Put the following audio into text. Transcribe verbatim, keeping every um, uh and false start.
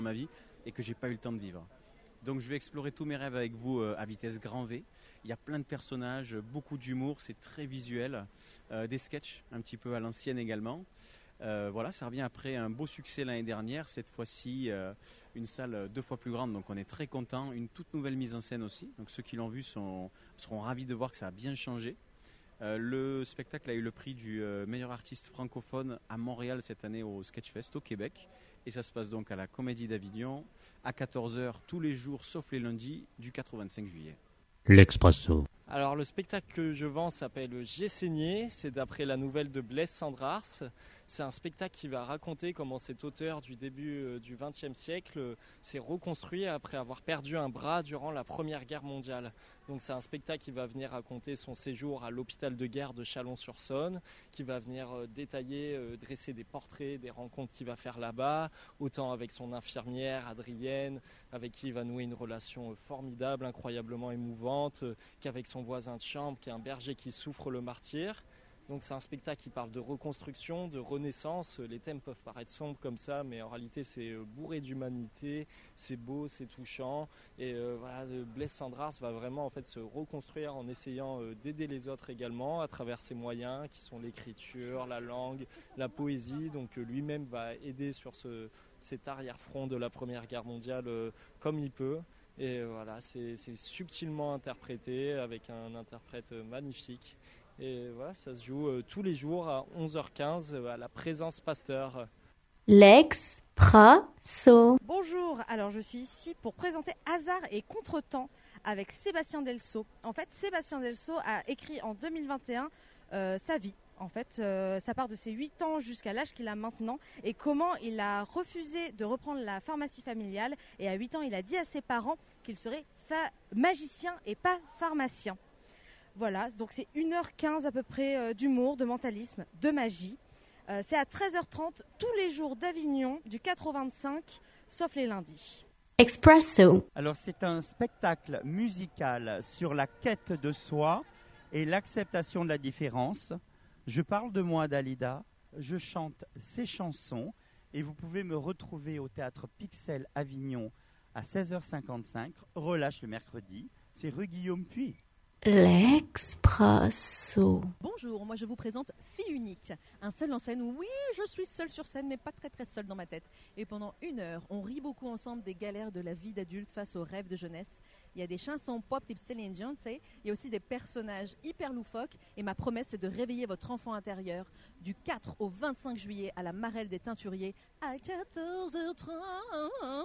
ma vie et que j'ai pas eu le temps de vivre. Donc je vais explorer tous mes rêves avec vous euh, à vitesse grand V. Il y a plein de personnages, beaucoup d'humour, c'est très visuel, euh, des sketchs un petit peu à l'ancienne également. Euh, voilà, ça revient après un beau succès l'année dernière, cette fois-ci euh, une salle deux fois plus grande, donc on est très content, une toute nouvelle mise en scène aussi. Donc ceux qui l'ont vu sont, seront ravis de voir que ça a bien changé. Euh, le spectacle a eu le prix du euh, meilleur artiste francophone à Montréal cette année au Sketchfest au Québec. Et ça se passe donc à la Comédie d'Avignon à quatorze heures tous les jours sauf les lundis du quatre au vingt-cinq juillet. L'Expresso. Alors le spectacle que je vends s'appelle J'ai saigné, c'est d'après la nouvelle de Blaise Cendrars. C'est un spectacle qui va raconter comment cet auteur du début du vingtième siècle s'est reconstruit après avoir perdu un bras durant la Première Guerre mondiale. Donc c'est un spectacle qui va venir raconter son séjour à l'hôpital de guerre de Chalon-sur-Saône, qui va venir détailler, dresser des portraits, des rencontres qu'il va faire là-bas, autant avec son infirmière Adrienne, avec qui il va nouer une relation formidable, incroyablement émouvante, qu'avec son voisin de chambre qui est un berger qui souffre le martyre. Donc c'est un spectacle qui parle de reconstruction, de renaissance. Les thèmes peuvent paraître sombres comme ça, mais en réalité c'est bourré d'humanité, c'est beau, c'est touchant. Et euh, voilà, Blaise Cendrars va vraiment en fait se reconstruire en essayant euh, d'aider les autres également à travers ses moyens qui sont l'écriture, la langue, la poésie. Donc euh, lui-même va aider sur ce, cet arrière-front de la Première Guerre mondiale euh, comme il peut. Et euh, voilà, c'est, c'est subtilement interprété avec un interprète magnifique. Et voilà, ça se joue euh, tous les jours à onze heures quinze euh, à la Présence Pasteur. L'Expresso. Bonjour, alors je suis ici pour présenter Hasard et Contretemps avec Sébastien Delso. En fait, Sébastien Delso a écrit en deux mille vingt et un euh, sa vie. En fait, euh, ça part de ses huit ans jusqu'à l'âge qu'il a maintenant et comment il a refusé de reprendre la pharmacie familiale. Et à huit ans, il a dit à ses parents qu'il serait fa- magicien et pas pharmacien. Voilà, donc c'est une heure quinze à peu près euh, d'humour, de mentalisme, de magie. Euh, c'est à treize heures trente tous les jours d'Avignon, du quatre au vingt-cinq, sauf les lundis. Expresso. Alors c'est un spectacle musical sur la quête de soi et l'acceptation de la différence. Je parle de moi, Dalida, je chante ces chansons et vous pouvez me retrouver au Théâtre Pixel Avignon à seize heures cinquante-cinq, relâche le mercredi, c'est rue Guillaume Puy. L'Expresso. Bonjour, moi je vous présente Fille Unique, un seul en scène où oui, je suis seule sur scène, mais pas très très seule dans ma tête. Et pendant une heure, on rit beaucoup ensemble des galères de la vie d'adulte face aux rêves de jeunesse. Il y a des chansons pop type Céline Dion, tu sais. Il y a aussi des personnages hyper loufoques. Et ma promesse, c'est de réveiller votre enfant intérieur du quatre au vingt-cinq juillet à la Marelle des Teinturiers à quatorze heures trente.